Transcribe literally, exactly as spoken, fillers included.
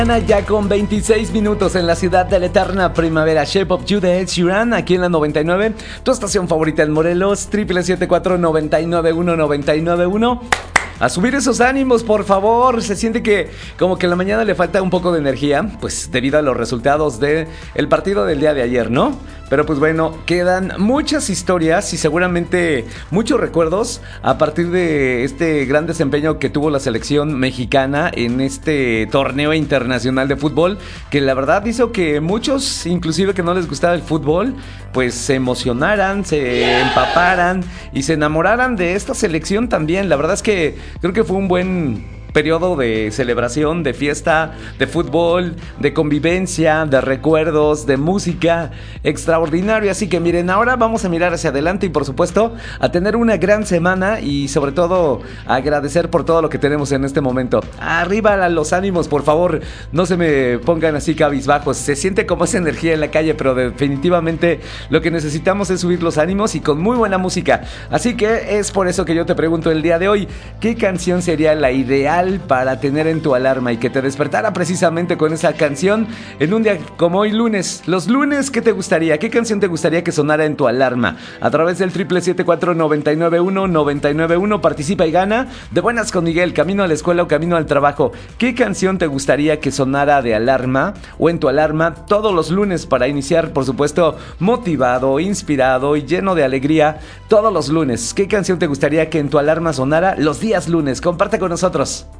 Ya con veintiséis minutos en la ciudad de la eterna primavera. Shape of You de Ed Sheeran, aquí en la noventa y nueve. Tu estación favorita en Morelos, triple siete cuatro nueve nueve uno nueve nueve uno. A subir esos ánimos, por favor. Se siente que como que en la mañana le falta un poco de energía, pues debido a los resultados del partido del día de ayer, ¿no? Pero pues bueno, quedan muchas historias y seguramente muchos recuerdos a partir de este gran desempeño que tuvo la selección mexicana en este torneo internacional de fútbol, que la verdad hizo que muchos, inclusive que no les gustaba el fútbol, pues se emocionaran, se empaparan y se enamoraran de esta selección también. La verdad es que creo que fue un buen periodo de celebración, de fiesta, de fútbol, de convivencia, de recuerdos, de música extraordinario. Así que miren, ahora vamos a mirar hacia adelante y por supuesto a tener una gran semana y sobre todo agradecer por todo lo que tenemos en este momento. Arriba los ánimos, por favor, no se me pongan así cabizbajos. Se siente como esa energía en la calle, pero definitivamente lo que necesitamos es subir los ánimos y con muy buena música. Así que es por eso que yo te pregunto el día de hoy, ¿qué canción sería la ideal para tener en tu alarma y que te despertara precisamente con esa canción en un día como hoy, lunes? Los lunes, ¿qué te gustaría? ¿Qué canción te gustaría que sonara en tu alarma? A través del triple siete cuatro nueve nueve uno nueve nueve uno participa y gana de Buenas con Miguel, camino a la escuela o camino al trabajo. ¿Qué canción te gustaría que sonara de alarma o en tu alarma todos los lunes para iniciar, por supuesto, motivado, inspirado y lleno de alegría todos los lunes? ¿Qué canción te gustaría que en tu alarma sonara los días lunes? Comparte con nosotros.